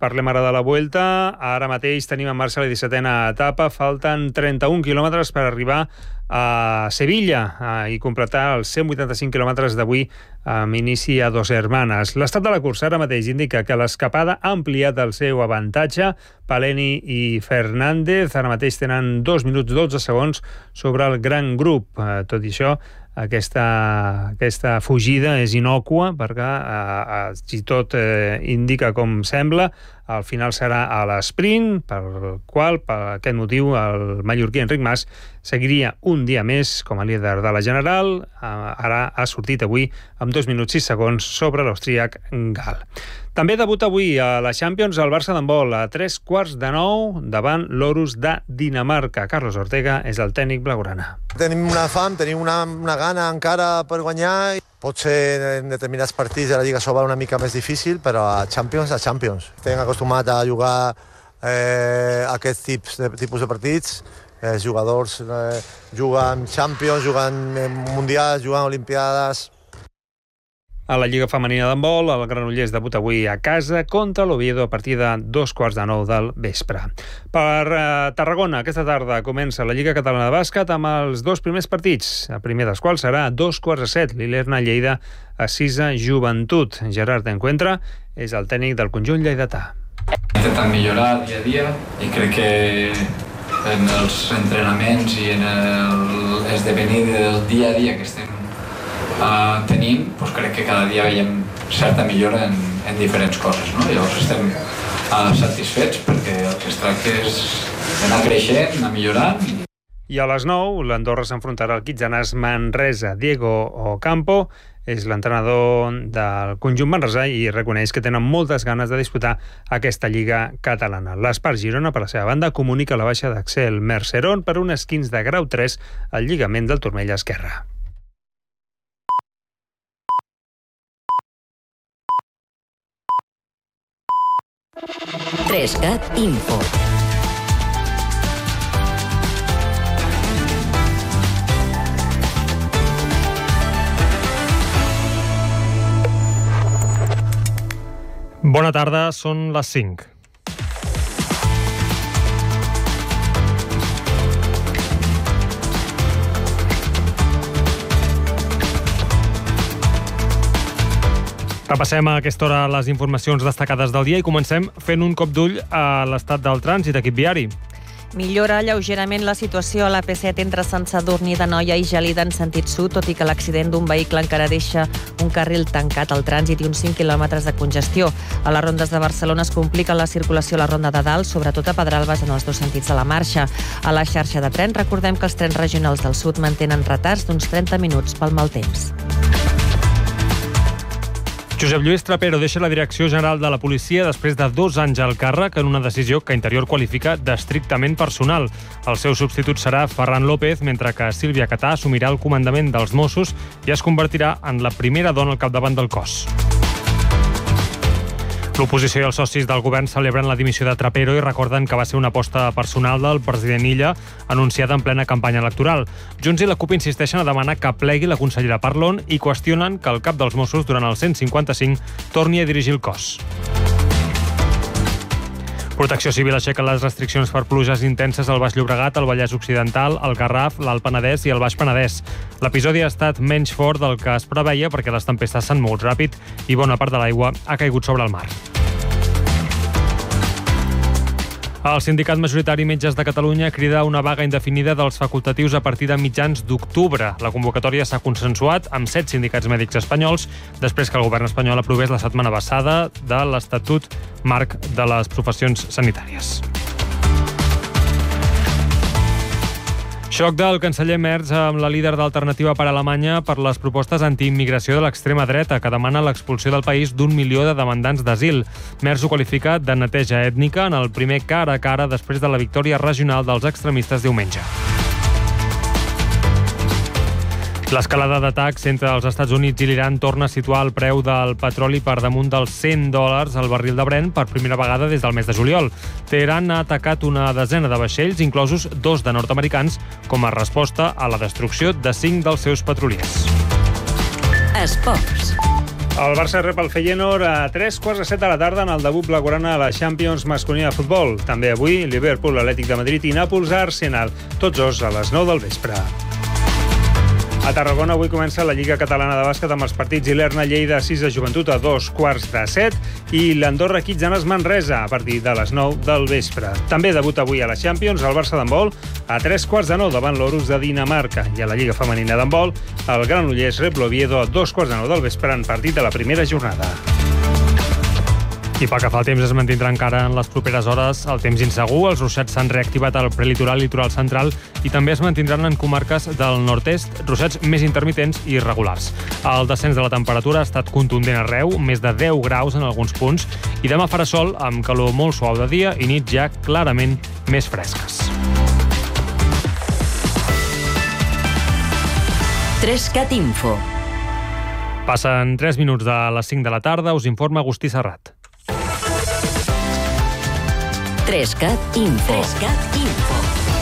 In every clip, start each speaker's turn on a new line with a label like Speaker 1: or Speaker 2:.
Speaker 1: Parlem ara de la Vuelta. Ara mateix tenim en marxa la 17a etapa. Falten 31 quilòmetres per arribar a Sevilla i completar els 185 quilòmetres d'avui amb inici a Dos Hermanes. L'estat de la cursa ara mateix indica que l'escapada ha ampliat el seu avantatge. Paleni i Fernández ara mateix tenen 2 minuts 12 segons sobre el gran grup. Tot i això, aquesta fugida és innòcua perquè, si tot indica com sembla, al final serà a l'esprint, per aquest motiu, el mallorquí Enric Mas seguiria un dia més com a líder de la General. Ara ha sortit avui amb 2 minuts 6 segons sobre l'austríac Gal. També debuta avui a la Champions el Barça d'handbol a 8:45 davant l'Orus de Dinamarca. Carlos Ortega és el tècnic blaugrana.
Speaker 2: Tenim una fam, tenim una gana encara per guanyar. Potser en determinats partits de la Lliga s'ho va una mica més difícil, però a Champions. Estem acostumats a jugar aquest tipus de partits. Els jugadors juguen Champions, juguen Mundials, juguen Olimpiades.
Speaker 1: A la Lliga Femenina d'handbol, el Granollers debuta avui a casa contra l'Oviedo a partir de 8:45 del vespre. Per Tarragona, aquesta tarda comença la Lliga Catalana de Bàsquet amb els 2 primers partits, el primer dels quals serà a 2:15, l'Ilerna-Lleida a Sisa Joventut. Gerard Encuentra és el tècnic del conjunt lleidatà.
Speaker 3: Intentant millorar dia a dia i crec que en els entrenaments i en l'esdevenir del dia a dia que estem tenint, doncs crec que cada dia veiem certa millora en diferents coses, no? Llavors estem satisfets perquè el que es tracta és d'anar creixent, anar millorant.
Speaker 1: I a les 9, l'Andorra s'enfrontarà al Quitxanàs Manresa. Diego Ocampo és l'entrenador del conjunt manresà i reconeix que tenen moltes ganes de disputar aquesta Lliga catalana. L'Espart Girona, per la seva banda, comunica la baixa d'Axel Mercerón per un esquinç de grau 3 al lligament del turmell esquerre.
Speaker 4: Trescat Info.
Speaker 5: Bona tarda, són les 5. Repassem a aquesta hora les informacions destacades del dia i comencem fent un cop d'ull a l'estat del trànsit equip viari.
Speaker 6: Millora lleugerament la situació a la P7 entre Sant Sadurní d'Anoia i Gelida en sentit sud, tot i que l'accident d'un vehicle encara deixa un carril tancat al trànsit i uns 5 quilòmetres de congestió. A les rondes de Barcelona es complica la circulació a la ronda de dalt, sobretot a Pedralbes en els 2 sentits de la marxa. A la xarxa de tren, recordem que els trens regionals del sud mantenen retards d'uns 30 minuts pel mal temps.
Speaker 5: Josep Lluís Trapero deixa la Direcció General de la Policia després de 2 anys al càrrec en una decisió que Interior qualifica d'estrictament personal. El seu substitut serà Ferran López, mentre que Sílvia Catà assumirà el comandament dels Mossos i es convertirà en la primera dona al capdavant del cos. L'oposició i els socis del govern celebren la dimissió de Trapero i recorden que va ser una aposta personal del president Illa anunciada en plena campanya electoral. Junts i la CUP insisteixen a demanar que plegui la consellera Parlon i qüestionen que el cap dels Mossos durant el 155 torni a dirigir el cos. Protecció Civil aixeca les restriccions per pluges intenses al Baix Llobregat, al Vallès Occidental, al Garraf, l'Alt Penedès i el Baix Penedès. L'episodi ha estat menys fort del que es preveia perquè les tempestes s'han mogut ràpid i bona part de l'aigua ha caigut sobre el mar. El sindicat majoritari Metges de Catalunya crida una vaga indefinida dels facultatius a partir de mitjans d'octubre. La convocatòria s'ha consensuat amb 7 sindicats mèdics espanyols després que el govern espanyol aprovés la setmana passada de l'Estatut Marc de les Professions Sanitàries. Xoc del canceller Merz amb la líder d'Alternativa per Alemanya per les propostes antiimmigració de l'extrema dreta que demana l'expulsió del país d'1 milió de demandants d'asil. Merz ho qualifica de neteja ètnica en el primer cara a cara després de la victòria regional dels extremistes diumenge. L'escalada d'atacs entre els Estats Units i l'Iran torna a situar el preu del petroli per damunt dels $100 al barril de Brent per primera vegada des del mes de juliol. Teheran ha atacat una desena de vaixells, inclosos 2 de nord-americans, com a resposta a la destrucció de 5 dels seus petroliers.
Speaker 4: Esports.
Speaker 1: El Barça rep el Feyenoord a 3:15 de la tarda en el debut blaugrana a la Champions masculina de futbol. També avui Liverpool, Atlètic de Madrid i Nàpols a Arsenal, tots dos a les 9 del vespre. A Tarragona avui comença la Lliga Catalana de Bàsquet amb els partits Ilerna-Lleida 6 de Joventut a 2:15 i l'Andorra-Quitzanes Manresa a partir de les 9 del vespre. També debut avui a la Champions el Barça d'handbol a 3:15 davant l'Orus de Dinamarca, i a la Lliga Femenina d'handbol el Granollers rep l'Oviedo a 2:15 del vespre en partit de la primera jornada. I pel que fa al temps, es mantindrà encara en les properes hores el temps insegur. Els ruixats s'han reactivat al prelitoral i litoral central i també es mantindran en comarques del nord-est, ruixats més intermitents i irregulars. El descens de la temperatura ha estat contundent arreu, més de 10 graus en alguns punts, i demà farà sol amb calor molt suau de dia i nits ja clarament més fresques.
Speaker 4: 3CAT Info.
Speaker 5: Passen 3 minuts de les 5 de la tarda, us informa Agustí Serrat.
Speaker 4: 3CAT Info. 3CAT Info.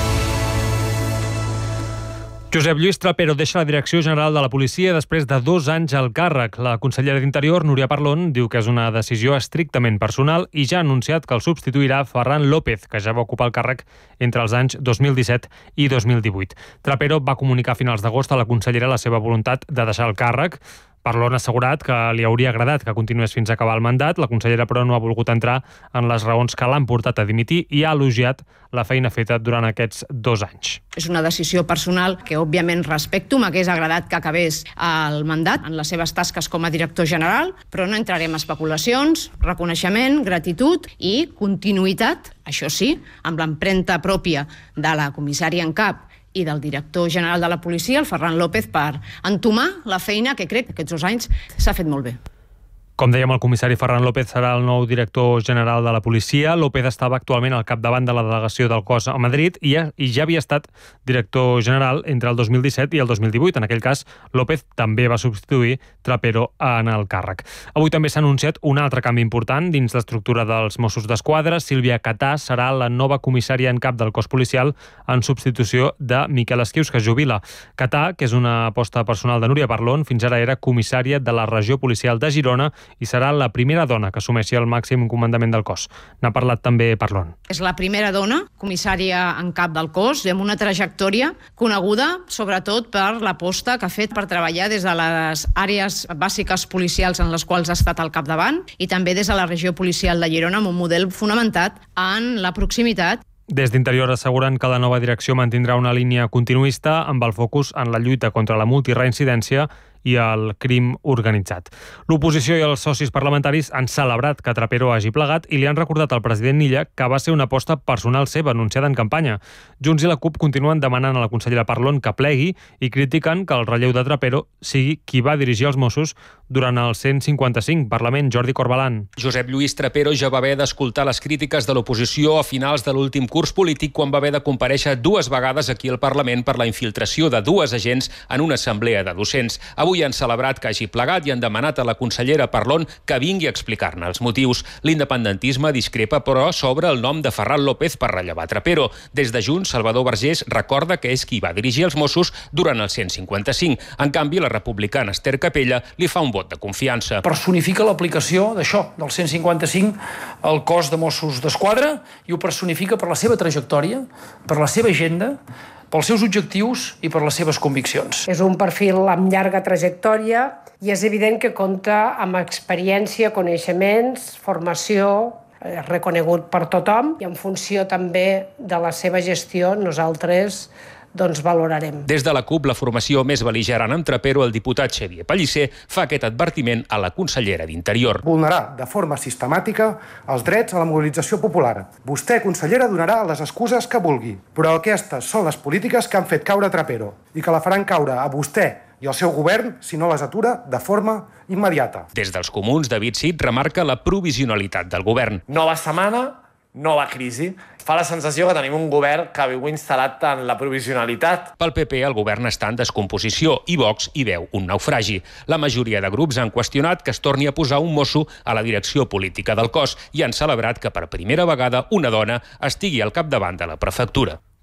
Speaker 5: Josep Lluís Trapero deixa la Direcció General de la Policia després de 2 anys al càrrec. La consellera d'Interior, Núria Parlon, diu que és una decisió estrictament personal i ja ha anunciat que el substituirà Ferran López, que ja va ocupar el càrrec entre els anys 2017 i 2018. Trapero va comunicar a finals d'agost a la consellera la seva voluntat de deixar el càrrec. Parlon ha assegurat que li hauria agradat que continués fins a acabar el mandat. La consellera, però, no ha volgut entrar en les raons que l'han portat a dimitir i ha elogiat la feina feta durant aquests 2 anys.
Speaker 7: És una decisió personal que, òbviament, respecto. M'hagués agradat que acabés el mandat en les seves tasques com a director general, però no entrarem a especulacions, reconeixement, gratitud i continuïtat, això sí, amb l'empremta pròpia de la comissària en cap i del director general de la policia, el Ferran López, per entomar la feina que crec que aquests 2 anys s'ha fet molt bé.
Speaker 5: Com dèiem, el comissari Ferran López serà el nou director general de la policia. López estava actualment al capdavant de la delegació del cos a Madrid i ja havia estat director general entre el 2017 i el 2018. En aquell cas, López també va substituir Trapero en el càrrec. Avui també s'ha anunciat un altre canvi important dins l'estructura dels Mossos d'Esquadra. Sílvia Catà serà la nova comissària en cap del cos policial en substitució de Miquel Esquius, que es jubila. Catà, que és una aposta personal de Núria Parlon, fins ara era comissària de la regió policial de Girona i serà la primera dona que assumeixi el màxim comandament del cos. N'ha parlat també Parlon.
Speaker 7: És la primera dona comissària en cap del cos, amb una trajectòria coneguda sobretot per l'aposta que ha fet per treballar des de les àrees bàsiques policials en les quals ha estat al capdavant i també des de la regió policial de Girona amb un model fonamentat en la proximitat.
Speaker 5: Des d'Interior asseguren que la nova direcció mantindrà una línia continuista amb el focus en la lluita contra la multireincidència i el crim organitzat. L'oposició i els socis parlamentaris han celebrat que Trapero hagi plegat i li han recordat al president Illa que va ser una aposta personal seva anunciada en campanya. Junts i la CUP continuen demanant a la consellera Parlon que plegui i critiquen que el relleu de Trapero sigui qui va dirigir els Mossos durant el 155. Parlament, Jordi Corbalan.
Speaker 8: Josep Lluís Trapero ja va haver d'escoltar les crítiques de l'oposició a finals de l'últim curs polític quan va haver de comparèixer 2 vegades aquí al Parlament per la infiltració de 2 agents en una assemblea de docents. Avui han celebrat que hagi plegat i han demanat a la consellera Parlon que vingui a explicar-ne els motius. L'independentisme discrepa, però, sobre el nom de Ferran López per rellevar Trapero. Des de Junts, Salvador Vergés recorda que és qui va dirigir els Mossos durant el 155. En canvi, la republicana Esther Capella li fa un vot de confiança.
Speaker 9: Personifica l'aplicació d'això, del 155, al cos de Mossos d'Esquadra, i ho personifica per la seva trajectòria, per la seva agenda, pels seus objectius i per les seves conviccions.
Speaker 10: És un perfil amb llarga trajectòria i és evident que compta amb experiència, coneixements, formació, reconegut per tothom, i en funció també de la seva gestió nosaltres valorarem.
Speaker 8: Des de la CUP, la formació més bel·ligerant amb Trapero, el diputat Xavier Pellicer, fa aquest advertiment a la consellera d'Interior.
Speaker 11: Vulnerar de forma sistemàtica els drets a la mobilització popular. Vostè, consellera, donarà les excuses que vulgui, però aquestes són les polítiques que han fet caure Trapero i que la faran caure a vostè i al seu govern si no les atura de forma immediata.
Speaker 8: Des dels comuns, David Cid remarca la provisionalitat del govern.
Speaker 12: Nova setmana, nova crisi. Fa la sensació que tenim un govern que viu instal·lat en la provisionalitat.
Speaker 8: Pel PP, el govern està en descomposició i Vox hi veu un naufragi. La majoria de grups han qüestionat que es torni a posar un mosso a la direcció política del cos i han celebrat que per primera vegada una dona estigui al capdavant de la prefectura.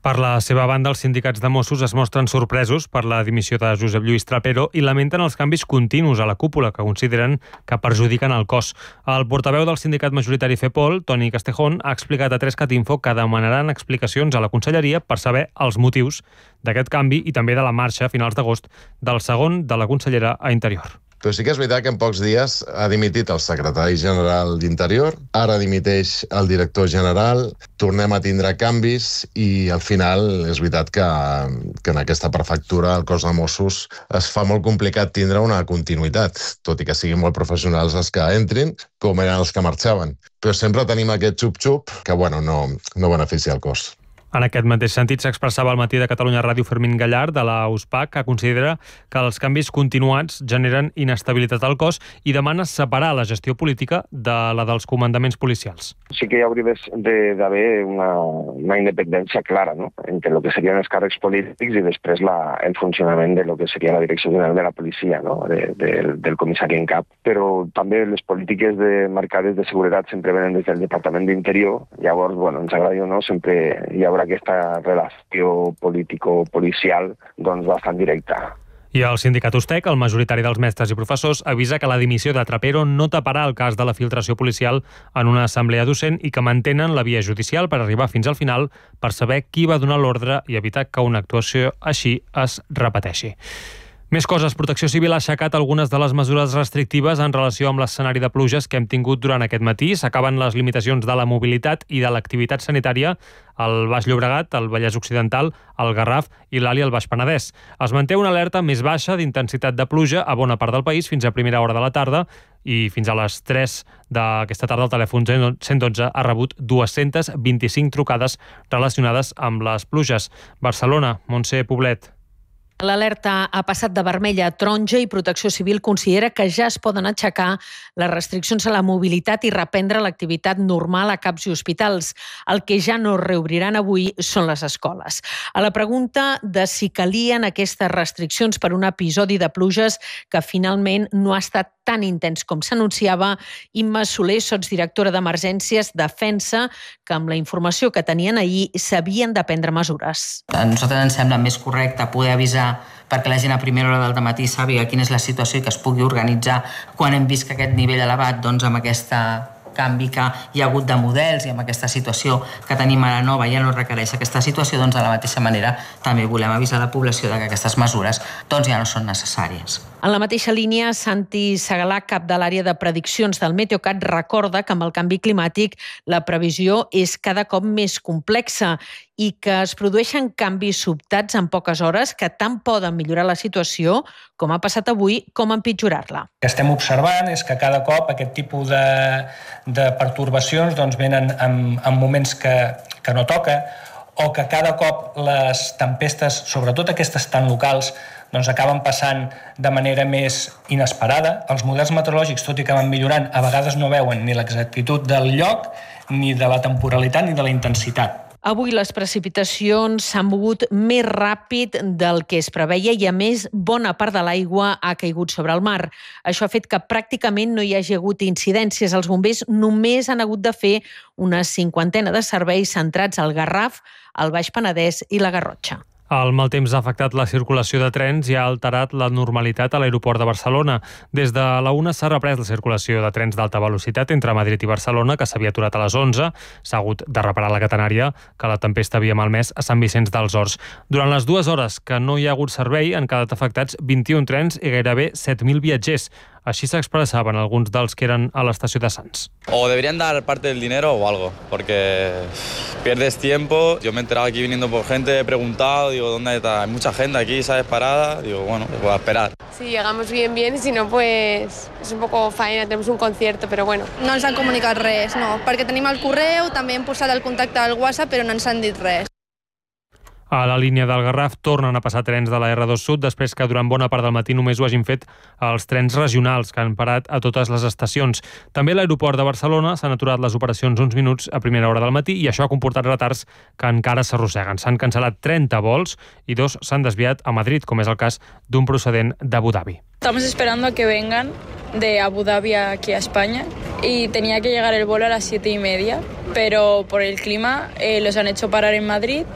Speaker 5: Per la seva banda, els sindicats de Mossos es mostren sorpresos per la dimissió de Josep Lluís Trapero i lamenten els canvis continus a la cúpula que consideren que perjudiquen el cos. El portaveu del sindicat majoritari FEPOL, Toni Castejón, ha explicat a 3CAT Info que demanaran explicacions a la conselleria per saber els motius d'aquest canvi i també de la marxa a finals d'agost del segon de la consellera a Interior.
Speaker 13: Però sí que és veritat que en pocs dies ha dimitit el secretari general d'Interior, ara dimiteix el director general, tornem a tindre canvis i al final és veritat que en aquesta prefectura el cos de Mossos es fa molt complicat tindre una continuïtat, tot i que siguin molt professionals els que entrin, com eren els que marxaven. Però sempre tenim aquest xup-xup que no beneficia el cos.
Speaker 5: En aquest mateix sentit s'expressava al matí de Catalunya Ràdio Fermín Gallard, de la USPAC, que considera que els canvis continuats generen inestabilitat al cos i demana separar la gestió política de la dels comandaments policials.
Speaker 14: Sí que hi hauria d'haver una independència clara, no?, entre el que serien els càrrecs polítics i després el funcionament de lo que seria la Direcció General de la Policia, no?, del comissari en cap. Però també les polítiques marcades de seguretat sempre venen des del Departament d'Interior. Llavors, ens agradi o no, sempre hi haurà aquesta relació político-policial bastant directa.
Speaker 5: I el sindicat USTEC, el majoritari dels mestres i professors, avisa que la dimissió de Trapero no taparà el cas de la filtració policial en una assemblea docent i que mantenen la via judicial per arribar fins al final per saber qui va donar l'ordre i evitar que una actuació així es repeteixi. Més coses. Protecció Civil ha aixecat algunes de les mesures restrictives en relació amb l'escenari de pluges que hem tingut durant aquest matí. S'acaben les limitacions de la mobilitat i de l'activitat sanitària al Baix Llobregat, al Vallès Occidental, al Garraf i l'Ali al Baix Penedès. Es manté una alerta més baixa d'intensitat de pluja a bona part del país fins a primera hora de la tarda i fins a les 3 d'aquesta tarda el telèfon 112 ha rebut 225 trucades relacionades amb les pluges. Barcelona, Montse Poblet.
Speaker 15: L'alerta ha passat de vermella a taronja i Protecció Civil considera que ja es poden aixecar les restriccions a la mobilitat i reprendre l'activitat normal a CAPs i hospitals. El que ja no reobriran avui són les escoles. A la pregunta de si calien aquestes restriccions per un episodi de pluges que finalment no ha estat tan intens com s'anunciava, Imma Soler, sotsdirectora d'Emergències, defensa que amb la informació que tenien ahir s'havien de prendre mesures.
Speaker 16: A nosaltres ens sembla més correcte poder avisar perquè la gent a primera hora del matí sàpiga quina és la situació i que es pugui organitzar quan hem vist que aquest nivell elevat, amb aquesta canvi que hi ha hagut de models i amb aquesta situació que tenim ara nova ja no requereix aquesta situació, de la mateixa manera també volem avisar la població que aquestes mesures ja no són necessàries.
Speaker 15: En la mateixa línia, Santi Segalà, cap de l'àrea de prediccions del Meteocat, recorda que amb el canvi climàtic la previsió és cada cop més complexa i que es produeixen canvis sobtats en poques hores que tant poden millorar la situació, com ha passat avui, com empitjorar-la.
Speaker 9: El que estem observant és que cada cop aquest tipus de pertorbacions venen en moments que no toca o que cada cop les tempestes, sobretot aquestes tan locals, acaben passant de manera més inesperada. Els models meteorològics, tot i que van millorant, a vegades no veuen ni l'exactitud del lloc, ni de la temporalitat, ni de la intensitat.
Speaker 15: Avui les precipitacions s'han mogut més ràpid del que es preveia i, a més, bona part de l'aigua ha caigut sobre el mar. Això ha fet que pràcticament no hi hagi hagut incidències. Els bombers només han hagut de fer una 50 de serveis centrats al Garraf, al Baix Penedès i la Garrotxa.
Speaker 5: El mal temps ha afectat la circulació de trens i ha alterat la normalitat a l'aeroport de Barcelona. Des de la 1 s'ha reprès la circulació de trens d'alta velocitat entre Madrid i Barcelona, que s'havia aturat a les 11. S'ha hagut de reparar la catenària, que la tempesta havia malmès a Sant Vicenç dels Horts. Durant les 2 hores que no hi ha hagut servei han quedat afectats 21 trens i gairebé 7.000 viatgers. Així s'expressaven alguns dels que eren a l'estació de Sants.
Speaker 17: O deberían dar parte del dinero o algo, porque pierdes tiempo. Yo me he enterado aquí viniendo por gente, he preguntado, digo, ¿dónde está? Hay mucha gente aquí, ¿sabes? Parada. Digo, bueno, pues voy a esperar.
Speaker 18: Si llegamos bien y si no, pues és un poco faena, tenemos un concierto, però bueno.
Speaker 19: No ens han comunicat res, no, perquè tenim el correu, també hem posat el contacte al WhatsApp, però no ens han dit res.
Speaker 5: A la línia del Garraf tornen a passar trens de la R2 Sud després que durant bona part del matí només ho hagin fet els trens regionals que han parat a totes les estacions. També a l'aeroport de Barcelona s'han aturat les operacions uns minuts a primera hora del matí i això ha comportat retards que encara s'arrosseguen. S'han cancel·lat 30 vols i 2 s'han desviat a Madrid, com és el cas d'un procedent d'Abu Dhabi.
Speaker 20: Estamos esperando a que vengan de Abu Dhabi aquí a España y tenía que llegar el vuelo a las 7:30, pero por el clima los han hecho parar en Madrid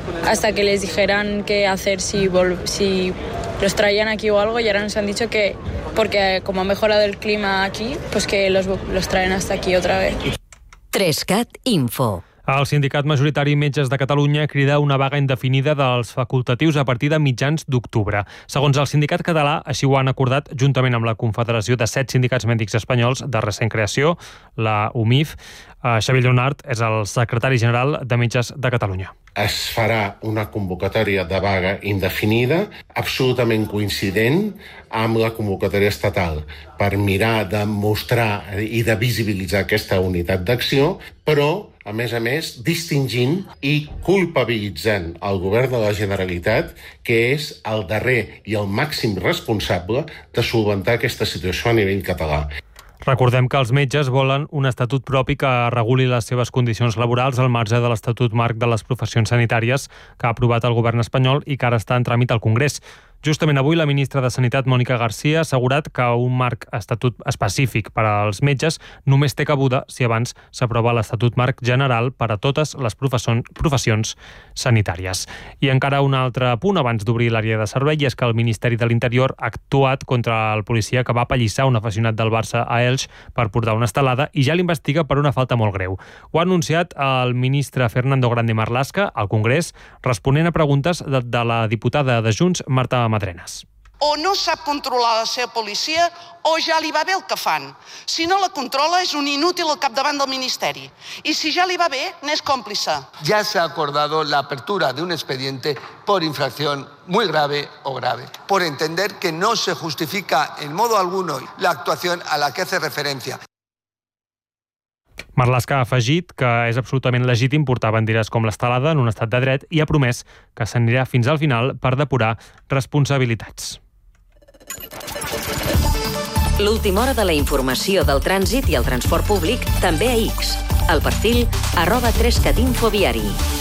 Speaker 20: hasta que les dijeran qué hacer si los traían aquí o algo, y ahora nos han dicho que, porque como ha mejorado el clima aquí, pues que los traen hasta aquí otra vez.
Speaker 4: 3CAT Info.
Speaker 5: El sindicat majoritari Metges de Catalunya crida una vaga indefinida dels facultatius a partir de mitjans d'octubre. Segons el sindicat català, així ho han acordat juntament amb la Confederació de 7 Sindicats Mèdics Espanyols de recent creació, la UMIF. Xavier Lleonart és el secretari general de Metges de Catalunya.
Speaker 21: Es farà una convocatòria de vaga indefinida, absolutament coincident amb la convocatòria estatal, per mirar de mostrar i de visibilitzar aquesta unitat d'acció, però, a més, distingint i culpabilitzant el govern de la Generalitat, que és el darrer i el màxim responsable de solventar aquesta situació a nivell català.
Speaker 5: Recordem que els metges volen un estatut propi que reguli les seves condicions laborals al marge de l'Estatut Marc de les Professions Sanitàries que ha aprovat el govern espanyol i que ara està en tràmit al Congrés. Justament avui la ministra de Sanitat, Mònica Garcia, ha assegurat que un marc estatut específic per als metges només té cabuda si abans s'aprova l'Estatut Marc general per a totes les professions sanitàries. I encara un altre punt abans d'obrir l'àrea de servei, és que el Ministeri de l'Interior ha actuat contra el policia que va apallissar un aficionat del Barça a Elx per portar una estelada i ja l'investiga per una falta molt greu. Ho ha anunciat el ministre Fernando Grande Marlaska al Congrés, responent a preguntes de la diputada de Junts, Marta Madrenas.
Speaker 22: O no sap controlar la seva policia o ja li va bé el que fan. Si no la controla és un inútil al capdavant del Ministeri. I si ja li va bé, n'és còmplice.
Speaker 23: Ya se ha acordado la apertura de un expediente por infracción muy grave o grave, por entender que no se justifica en modo alguno la actuación a la que hace referencia.
Speaker 5: Marlaska ha afegit que és absolutament legítim portar banderes com l'estelada en un estat de dret i ha promès que s'anirà fins al final per depurar responsabilitats.
Speaker 4: L'última hora de la informació del trànsit i el transport públic també a X. El perfil @3catinfoviari.